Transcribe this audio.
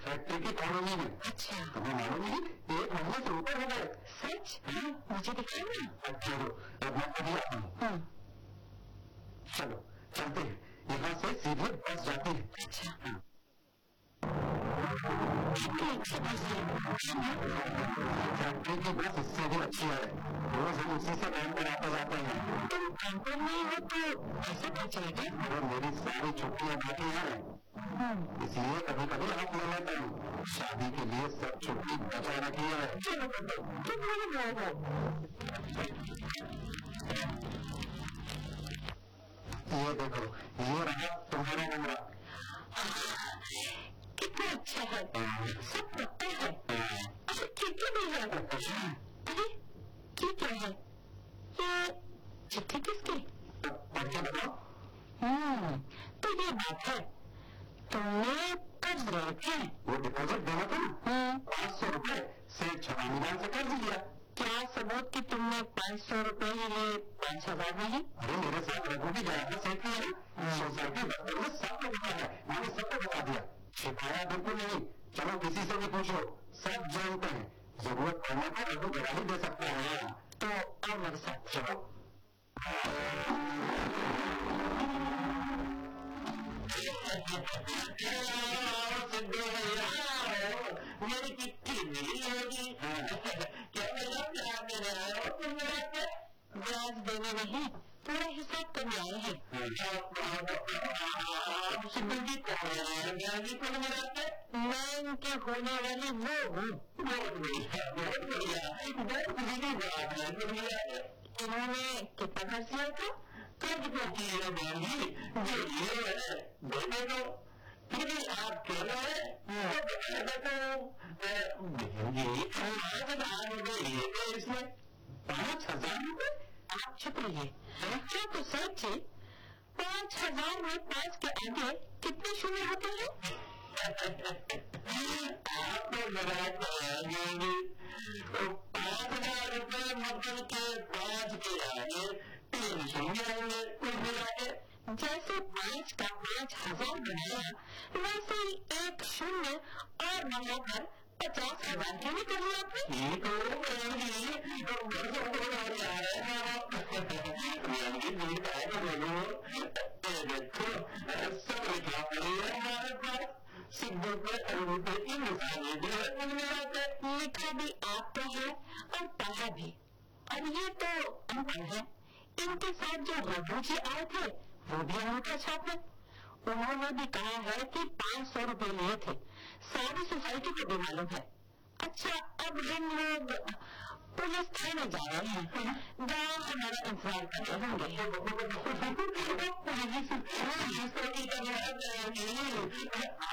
Factory की colony में। अच्छा, तुम्हें मालूम नहीं, 1 महीने से ऊपर हो गए। सच? मुझे दिखाओ ना। अच्छा अब मैं अभी आता हूँ। चलो चलते हैं, यहाँ से सीधे बस जाती है। अच्छा, फैक्ट्री की बस इससे भी अच्छी है, रोज हम उसी से काम पर आते जाते हैं। तुम कानपुर में हो तो ऐसे क्या चलेगा? और मेरी सारी छुट्टियां बाकी हैं, इसलिए कभी कभी हाथ ले लेता हूँ। शादी के लिए सब छुट्टी बचा रखी है। चलो तुम बोलो। ये देखो, ये रहा तुम्हारा कमरा। कितना अच्छा है, सब पता है। अच्छा चिट्ठी भी है। अरे ये क्या है? ये चिट्ठी किसकी? पढ़ के बताओ। तो ये बात है, तुमने कर्ज रखे। वो डिपॉजिट देना था ना, 500 रुपए सेठ छपानीदार से कर्ज लिया। क्या सबूत कि तुमने 500 रुपए के लिए 5,000 नहीं? अरे मेरे साथ रघु भी गया था सेठ के यहाँ। सोसाइटी दफ्तर में सबको पता है, मैंने सबको बता दिया। छिपाया बिल्कुल नहीं। चलो किसी से भी पूछो, सब जानते हैं। जरूरत पड़ने पर रघु गवाही ही दे सकता है। तो आओ मेरे साथ। चलो। मेरी चिट्ठी मिली होगी। क्या ब्याज देने नहीं, पूरा हिसाब करने आए हैं। मैं उनके होने वाली वो हूँ। इन्होंने कितना खर्च किया था? कर्ज को किया बांधी जो ये है देने दो। फिर भी आप कह रहे हैं इसमें 5,000 रुपए। आप चुप रहिए, बच्चों तो सच है। 5,000 में 5 के आगे कितने शून्य होते हैं? आप तो मजाक बनाएंगे। 5,000 रुपए मतलब के 5 के आगे 3 शून्य होंगे कुल मिला के। जैसे 5 का 5,000 बनाया, वैसे ही 1 शून्य और बनाकर 50,000 क्यों नहीं कर लिया आपने? लिखा भी आपको है और पढ़ा भी। और ये तो अनपढ़ है। इनके साथ जो रघु जी आए थे वो भी अंगूठा छाप है। उन्होंने भी कहा है कि 500 रुपए लिए थे। सारी सोसाइटी को भी मालूम है। अच्छा अब हम लोग पुलिस थाने जा रहे हैं, जहाँ हमारा इंतजार कर रहे होंगे।